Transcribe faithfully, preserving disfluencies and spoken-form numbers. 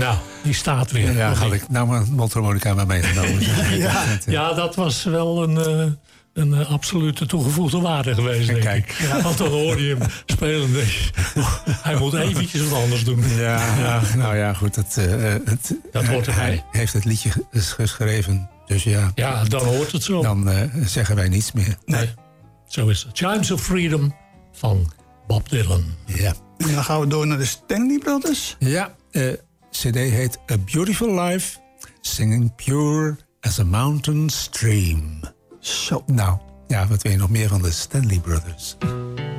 Nou, die staat weer. Ja, had ik nou maar een mondharmonica maar meegenomen. ja, ja, dat was wel een, uh, een uh, absolute toegevoegde waarde geweest, denk Kijk. ik. Ja, want dan hoorde je hem spelen en denk je, oh, hij moet eventjes wat anders doen. Ja, ja. Nou ja, goed. Het, uh, het, dat hoort erbij. Hij heeft het liedje geschreven, dus ja. Ja, dan hoort het zo. Dan uh, zeggen wij niets meer. Nee, nee. Zo is het. Chimes of Freedom van Bob Dylan. Ja. En dan gaan we door naar de Stanley Brothers. Ja, uh, C D heet A Beautiful Life, Singing Pure as a Mountain Stream. Zo. Nou, ja, wat weet je nog meer van de Stanley Brothers?